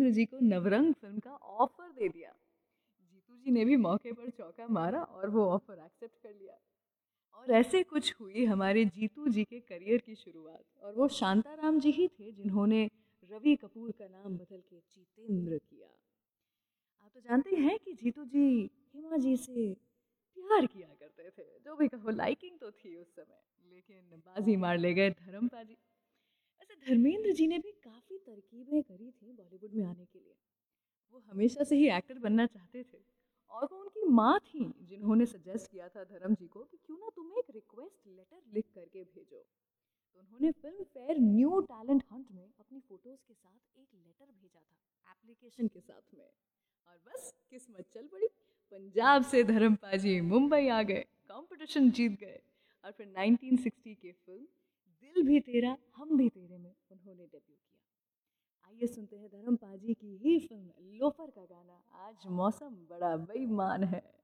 धर्मेंद्र जी को नवरंग फिल्म का ऑफर दे दिया। जीतू जी ने भी मौके पर चौका मारा और वो ऑफर एक्सेप्ट कर लिया। और ऐसे कुछ हुई हमारे जीतू जी के करियर की शुरुआत। और वो शांताराम जी ही थे जिन्होंने रवि कपूर का नाम बदल के जीतेंद्र किया। आप तो जानते ही हैं कि जीतू जी हिमा जी से प्यार किया करते थे। जो भी कहो, लाइकिंग तो थी उस समय, लेकिन बाजी मार ले गए धर्मपा जी। वैसे धर्मेंद्र जी ने भी काफ़ी तरकीबें करी थी बॉलीवुड में आने के लिए। वो हमेशा से ही एक्टर बनना चाहते थे। और वो उनकी माँ थी जिन्होंने सजेस्ट किया था धर्म जी को कि क्यों ना तुम एक रिक्वेस्ट लेटर लिख करके भेजो। तो उन्होंने film fair new talent Hunt में अपनी फोटोज के साथ एक लेटर भेजा था, एप्लीकेशन के साथ में। और बस किस्मत चल पड़ी। पंजाब से धर्मपा जी मुंबई आ गए, कंपटीशन जीत गए। और फिर 1960 की फिल्म दिल भी तेरा हम भी तेरे में उन्होंने डेब्यू किया। आइए सुनते हैं धर्मपा जी की ही फिल्म लोफर का गाना, आज मौसम बड़ा बेईमान है।